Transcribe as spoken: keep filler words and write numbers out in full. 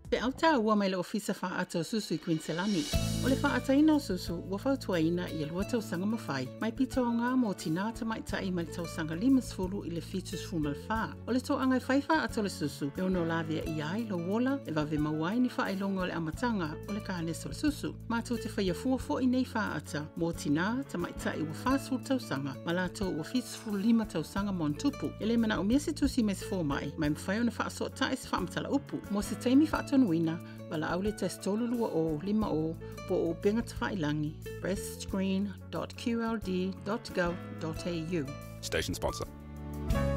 Pe au tā ua mai le ofisa wha atau susu I Queenselani. O le wha ataina o susu, ua whautuaina I le tau sanga mawhai. Mai pito o ngā mō tina ta mai tai mai tau sanga lima sfuru I le fitus fumal wha. O le tō angai whaiwha atau le susu, e ono lavia I ai lo wola, e vave mawai ni wha ilonga o le amatanga o le kānes o le susu. Mātou te whaia fuafo I nei wha ata, mō tina ta mai tai ua whāsfuru tau sanga, ma lātou ua fitus furu lima tau sanga mon tupu. E le mana o mea se tusi mes fō mai, mai mwhai ona wha so tai se wha matala upu. Mō se taimi wha Nuina, wala au le test tolu lua o, lima o, po o benga tawhailangi, breastscreen dot q l d dot gov dot a u. Station sponsor.